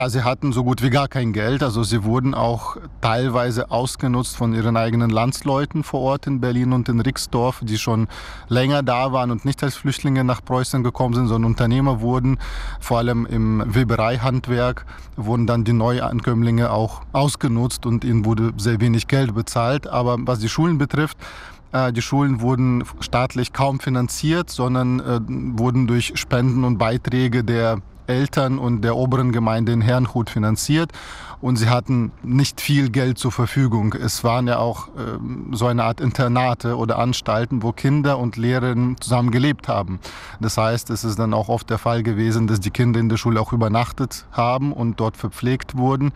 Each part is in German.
Sie hatten so gut wie gar kein Geld, also sie wurden auch teilweise ausgenutzt von ihren eigenen Landsleuten vor Ort in Berlin und in Rixdorf, die schon länger da waren und nicht als Flüchtlinge nach Preußen gekommen sind, sondern Unternehmer wurden. Vor allem im Webereihandwerk wurden dann die Neuankömmlinge auch ausgenutzt und ihnen wurde sehr wenig Geld bezahlt. Aber was die Schulen betrifft, die Schulen wurden staatlich kaum finanziert, sondern wurden durch Spenden und Beiträge der Eltern und der oberen Gemeinde in Herrnhut finanziert und sie hatten nicht viel Geld zur Verfügung. Es waren ja auch so eine Art Internate oder Anstalten, wo Kinder und Lehrerinnen zusammen gelebt haben. Das heißt, es ist dann auch oft der Fall gewesen, dass die Kinder in der Schule auch übernachtet haben und dort verpflegt wurden.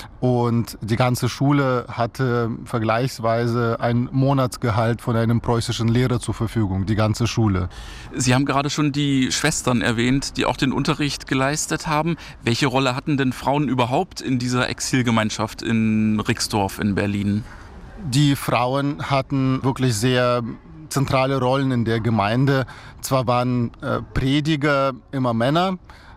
Und die ganze Schule hatte vergleichsweise ein Monatsgehalt von einem preußischen Lehrer zur Verfügung, die ganze Schule. Sie haben gerade schon die Schwestern erwähnt, die auch den Unterricht geleistet haben. Welche Rolle hatten denn Frauen überhaupt in dieser Exilgemeinschaft in Rixdorf in Berlin? Die Frauen hatten wirklich sehr zentrale Rollen in der Gemeinde. Zwar waren Prediger immer Männer,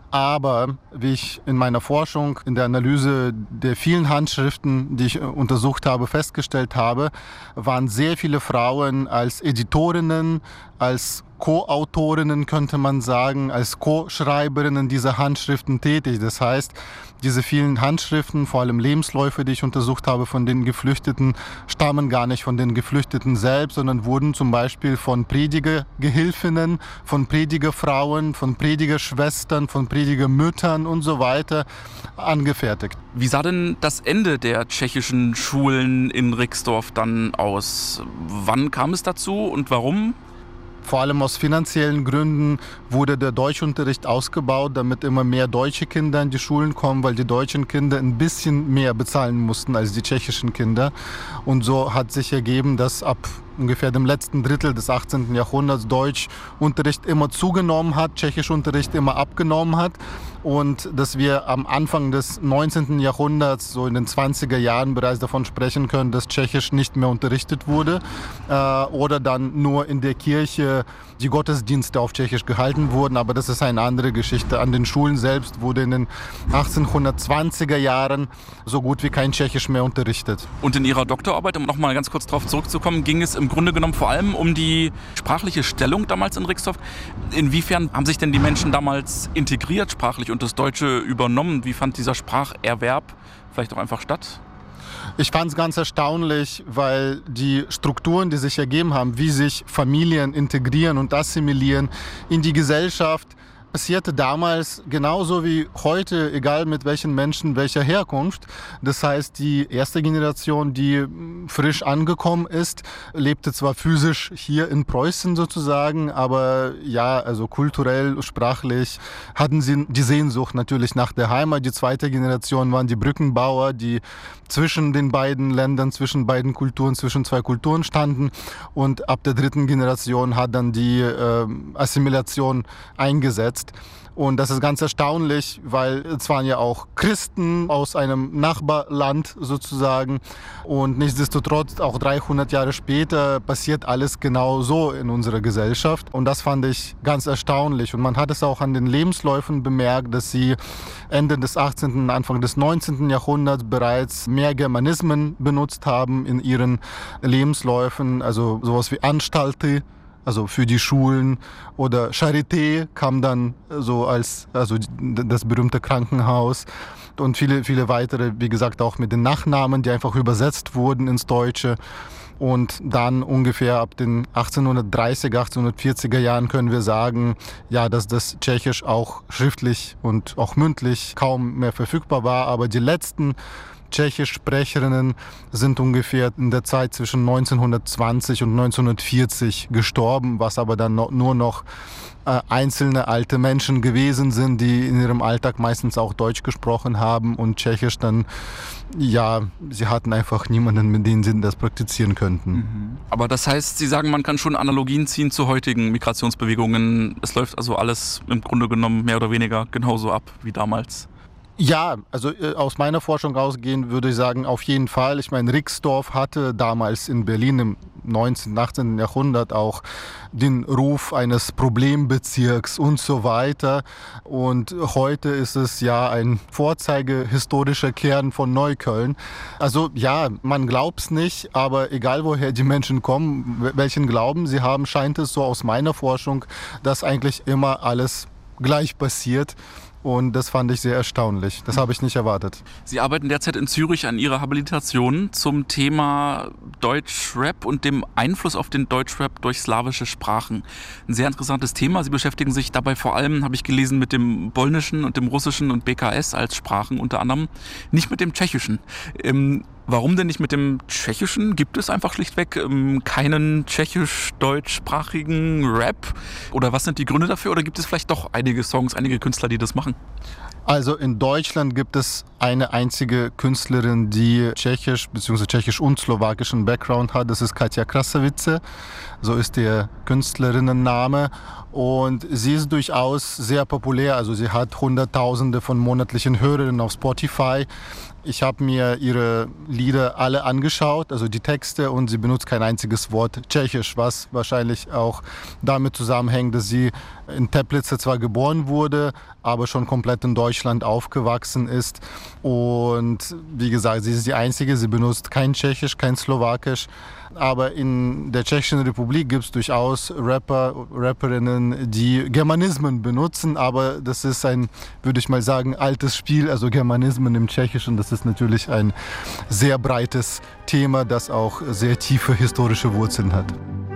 aber wie ich in meiner Forschung, in der Analyse der vielen Handschriften, die ich untersucht habe, festgestellt habe, waren sehr viele Frauen als Editorinnen, als Co-Autorinnen, könnte man sagen, als Co-Schreiberinnen dieser Handschriften tätig. Das heißt, diese vielen Handschriften, vor allem Lebensläufe, die ich untersucht habe von den Geflüchteten, stammen gar nicht von den Geflüchteten selbst, sondern wurden zum Beispiel von Predigergehilfinnen, von Predigerfrauen, von Predigerschwestern, von Predigermüttern und so weiter angefertigt. Wie sah denn das Ende der tschechischen Schulen in Rixdorf dann aus? Wann kam es dazu und warum? Vor allem aus finanziellen Gründen wurde der Deutschunterricht ausgebaut, damit immer mehr deutsche Kinder in die Schulen kommen, weil die deutschen Kinder ein bisschen mehr bezahlen mussten als die tschechischen Kinder. Und so hat sich ergeben, dass ab ungefähr dem letzten Drittel des 18. Jahrhunderts Deutschunterricht immer zugenommen hat, Tschechischunterricht immer abgenommen hat. Und dass wir am Anfang des 19. Jahrhunderts, so in den 20er Jahren bereits davon sprechen können, dass Tschechisch nicht mehr unterrichtet wurde oder dann nur in der Kirche die Gottesdienste auf Tschechisch gehalten wurden. Aber das ist eine andere Geschichte. An den Schulen selbst wurde in den 1820er Jahren so gut wie kein Tschechisch mehr unterrichtet. Und in Ihrer Doktorarbeit, um nochmal ganz kurz darauf zurückzukommen, ging es im Grunde genommen vor allem um die sprachliche Stellung damals in Rixdorf. Inwiefern haben sich denn die Menschen damals integriert sprachlich und das Deutsche übernommen? Wie fand dieser Spracherwerb vielleicht auch einfach statt? Ich fand es ganz erstaunlich, weil die Strukturen, die sich ergeben haben, wie sich Familien integrieren und assimilieren in die Gesellschaft, passierte damals genauso wie heute, egal mit welchen Menschen, welcher Herkunft. Das heißt, die erste Generation, die frisch angekommen ist, lebte zwar physisch hier in Preußen sozusagen, aber ja, also kulturell, sprachlich hatten sie die Sehnsucht natürlich nach der Heimat. Die zweite Generation waren die Brückenbauer, die zwischen den beiden Ländern, zwischen beiden Kulturen, zwischen zwei Kulturen standen. Und ab der dritten Generation hat dann die Assimilation eingesetzt. Und das ist ganz erstaunlich, weil es waren ja auch Christen aus einem Nachbarland sozusagen. Und nichtsdestotrotz, auch 300 Jahre später, passiert alles genau so in unserer Gesellschaft. Und das fand ich ganz erstaunlich. Und man hat es auch an den Lebensläufen bemerkt, dass sie Ende des 18., Anfang des 19. Jahrhunderts bereits mehr Germanismen benutzt haben in ihren Lebensläufen. Also sowas wie Anstalten, also für die Schulen, oder Charité kam dann so als das berühmte Krankenhaus und viele, viele weitere, wie gesagt, auch mit den Nachnamen, die einfach übersetzt wurden ins Deutsche. Und dann ungefähr ab den 1830er, 1840er Jahren können wir sagen, ja, dass das Tschechisch auch schriftlich und auch mündlich kaum mehr verfügbar war, aber die letzten Tschechisch-Sprecherinnen sind ungefähr in der Zeit zwischen 1920 und 1940 gestorben, was aber dann nur noch einzelne alte Menschen gewesen sind, die in ihrem Alltag meistens auch Deutsch gesprochen haben und Tschechisch dann, ja, sie hatten einfach niemanden, mit dem sie das praktizieren könnten. Aber das heißt, Sie sagen, man kann schon Analogien ziehen zu heutigen Migrationsbewegungen. Es läuft also alles im Grunde genommen mehr oder weniger genauso ab wie damals. Ja, also aus meiner Forschung ausgehend würde ich sagen, auf jeden Fall. Ich meine, Rixdorf hatte damals in Berlin im 19., 18. Jahrhundert auch den Ruf eines Problembezirks und so weiter. Und heute ist es ja ein vorzeigehistorischer Kern von Neukölln. Also ja, man glaubt es nicht, aber egal woher die Menschen kommen, welchen Glauben sie haben, scheint es so aus meiner Forschung, dass eigentlich immer alles gleich passiert. Und das fand ich sehr erstaunlich. Das habe ich nicht erwartet. Sie arbeiten derzeit in Zürich an Ihrer Habilitation zum Thema Deutschrap und dem Einfluss auf den Deutschrap durch slawische Sprachen. Ein sehr interessantes Thema. Sie beschäftigen sich dabei vor allem, habe ich gelesen, mit dem Polnischen und dem Russischen und BKS als Sprachen unter anderem, nicht mit dem Tschechischen. Warum denn nicht mit dem Tschechischen? Gibt es einfach schlichtweg keinen tschechisch-deutschsprachigen Rap? Oder was sind die Gründe dafür? Oder gibt es vielleicht doch einige Songs, einige Künstler, die das machen? Also in Deutschland gibt es eine einzige Künstlerin, die tschechisch bzw. tschechisch und slowakischen Background hat. Das ist Katja Krasavice. So ist der Künstlerinnenname. Und sie ist durchaus sehr populär. Also sie hat Hunderttausende von monatlichen Hörerinnen auf Spotify. Ich habe mir ihre Lieder alle angeschaut, also die Texte, und sie benutzt kein einziges Wort Tschechisch, was wahrscheinlich auch damit zusammenhängt, dass sie in Teplice zwar geboren wurde, aber schon komplett in Deutschland aufgewachsen ist. Und wie gesagt, sie ist die Einzige, sie benutzt kein Tschechisch, kein Slowakisch. Aber in der Tschechischen Republik gibt es durchaus Rapper, Rapperinnen, die Germanismen benutzen. Aber das ist ein, würde ich mal sagen, altes Spiel. Also Germanismen im Tschechischen, das ist natürlich ein sehr breites Thema, das auch sehr tiefe historische Wurzeln hat.